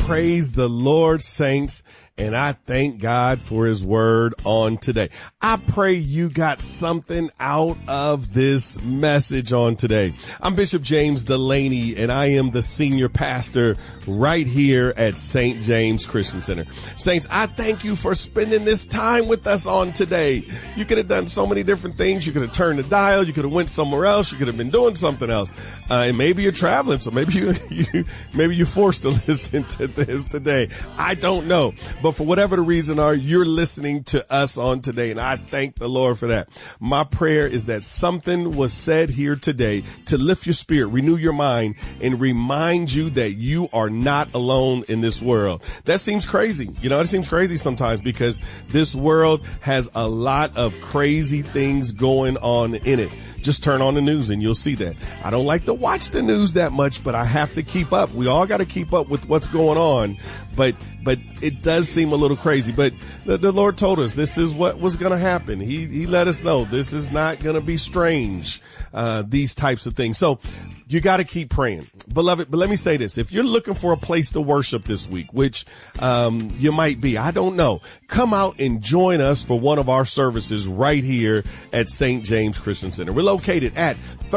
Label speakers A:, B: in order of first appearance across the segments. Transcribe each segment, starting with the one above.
A: Praise the Lord, saints, and I thank God for his word on today. I pray you got something out of this message on today. I'm Bishop James Delaney, and I am the senior pastor right here at St. James Christian Center. Saints, I thank you for spending this time with us on today. You could have done so many different things. You could have turned the dial. You could have went somewhere else. You could have been doing something else. And maybe you're traveling, so maybe you're forced to listen to this today. I don't know. But for whatever the reason you're listening to us on today, and I thank the Lord for that. My prayer is that something was said here today to lift your spirit, renew your mind, and remind you that you are not alone in this world. That seems crazy. It seems crazy sometimes because this world has a lot of crazy things going on in it. Just turn on the news and you'll see that. I don't like to watch the news that much, but I have to keep up. We all got to keep up with what's going on. But it does seem a little crazy. But the Lord told us this is what was going to happen. He let us know this is not going to be strange, these types of things. So you got to keep praying, beloved. But let me say this. If you're looking for a place to worship this week, which you might be, I don't know, come out and join us for one of our services right here at St. James Christian Center. We're located at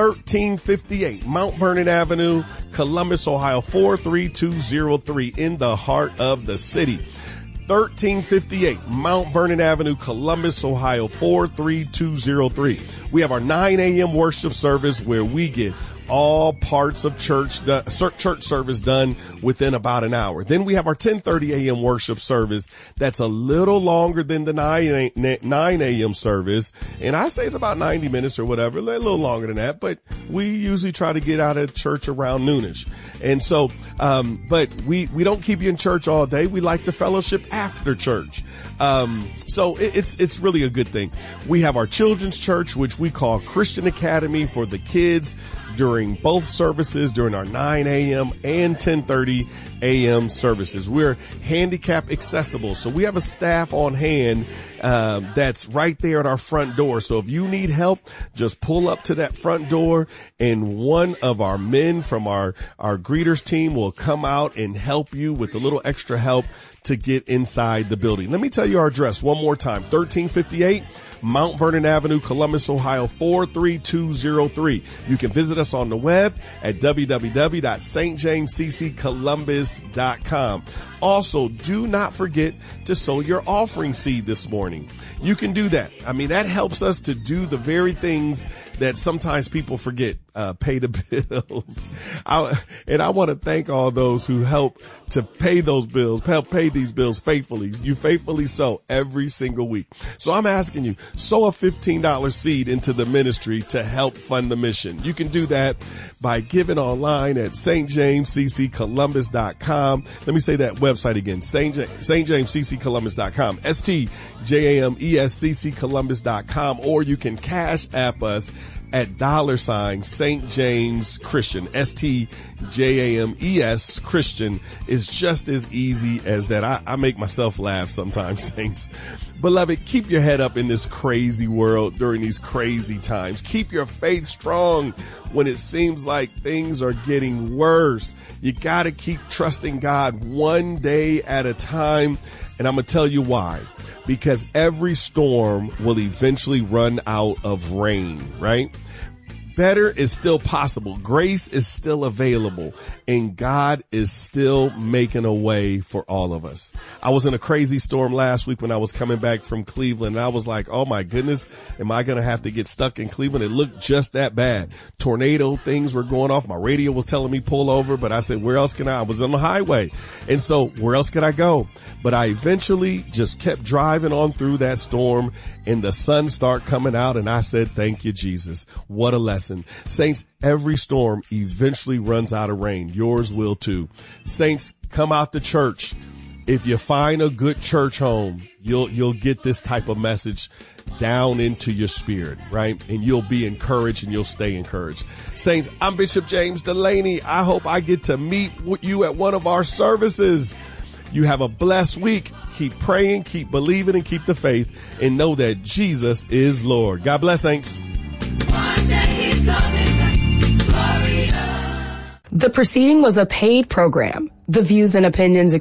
A: 1358 Mount Vernon Avenue, Columbus, Ohio, 43203 in the heart of the city. 1358 Mount Vernon Avenue, Columbus, Ohio, 43203. We have our 9 a.m. worship service where we get all parts of church service done within about an hour. Then we have our 10:30 a.m. worship service that's a little longer than the 9 a.m. service. And I say it's about 90 minutes or whatever, a little longer than that, but we usually try to get out of church around noonish. And so, but we don't keep you in church all day. We like the fellowship after church. So it's really a good thing. We have our children's church, which we call Christian Academy for the kids during both services, during our 9 a.m. and 10:30 a.m. services. We're handicap accessible. So we have a staff on hand that's right there at our front door. So if you need help, just pull up to that front door and one of our men from our greeters team will come out and help you with a little extra help to get inside the building. Let me tell you our address one more time. 1358 Mount Vernon Avenue, Columbus, Ohio, 43203. You can visit us on the web at www.stjamesccolumbus.com. Also, do not forget to sow your offering seed this morning. You can do that. I mean, that helps us to do the very things that sometimes people forget, pay the bills. And I want to thank all those who help to pay those bills, help pay these bills faithfully. You faithfully sow every single week. So I'm asking you, sow a $15 seed into the ministry to help fund the mission. You can do that by giving online at stjamesccolumbus.com. Let me say that website again, stjamesccolumbus.com, stjamesccolumbus.com, or you can cash app us at $ St. James Christian, STJAMES Christian. Is just as easy as that. I make myself laugh sometimes, saints. Beloved, keep your head up in this crazy world during these crazy times. Keep your faith strong when it seems like things are getting worse. You got to keep trusting God one day at a time. And I'm going to tell you why. Because every storm will eventually run out of rain, right? Better is still possible. Grace is still available, and God is still making a way for all of us. I was in a crazy storm last week when I was coming back from Cleveland, and I was like, oh my goodness, am I going to have to get stuck in Cleveland? It looked just that bad. Tornado things were going off. My radio was telling me pull over, but I said, where else can I was on the highway. And so where else could I go? But I eventually just kept driving on through that storm, and the sun started coming out, and I said, thank you, Jesus. What a lesson. Saints, every storm eventually runs out of rain. Yours will too. Saints, come out to church. If you find a good church home, you'll get this type of message down into your spirit, right? And you'll be encouraged and you'll stay encouraged. Saints, I'm Bishop James Delaney. I hope I get to meet with you at one of our services. You have a blessed week. Keep praying, keep believing, and keep the faith, and know that Jesus is Lord. God bless, saints.
B: One day he's coming back. Gloria.
C: The proceeding was a paid program. The views and opinions